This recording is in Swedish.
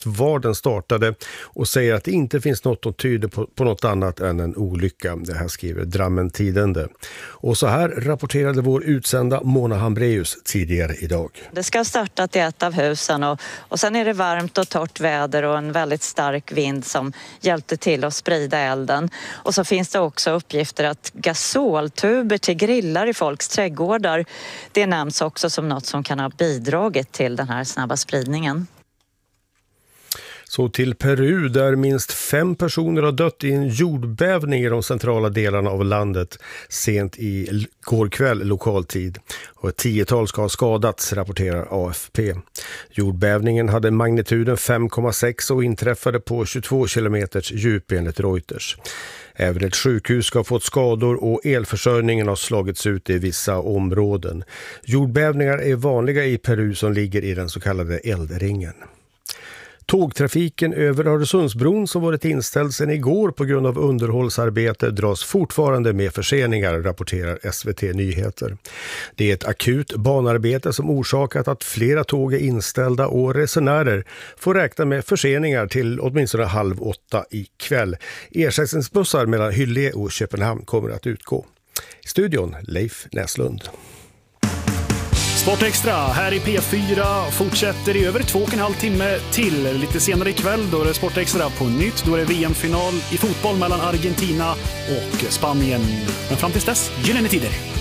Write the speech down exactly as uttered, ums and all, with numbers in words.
var den startade och säger att det inte finns något som tyder på, på något annat än en olycka. Det här skriver Drammen Tidende. Och så här rapporterade vår utsända Mona Hambreus tidigare idag. Det ska ha startat i ett av husen och, och sen är det varmt och torrt väder och en väldigt stark vind som hjälpte till att sprida elden. Och så finns det också uppgifter att gasoltuber till grillar i folks trädgårdar, det nämns också som något som kan ha bidragit till den här snabba spridningen. Så till Peru där minst fem personer har dött i en jordbävning i de centrala delarna av landet sent i går kväll lokaltid. Och ett tiotal ska ha skadats, rapporterar A F P. Jordbävningen hade magnituden fem komma sex och inträffade på tjugotvå kilometers djup enligt Reuters. Även ett sjukhus ska ha fått skador och elförsörjningen har slagits ut i vissa områden. Jordbävningar är vanliga i Peru som ligger i den så kallade eldringen. Tågtrafiken över Öresundsbron som varit inställd sedan igår på grund av underhållsarbete dras fortfarande med förseningar, rapporterar S V T Nyheter. Det är ett akut banarbete som orsakat att flera tåg är inställda och resenärer får räkna med förseningar till åtminstone halv åtta ikväll. Ersättningsbussar mellan Hyllie och Köpenhamn kommer att utgå. I studion Leif Näslund. Sport Extra här i P fyra fortsätter i över två och en halv timme till. Lite senare ikväll då är det Sport Extra på nytt. Då är det V M-final i fotboll mellan Argentina och Spanien. Men fram tills dess, gyllene tider!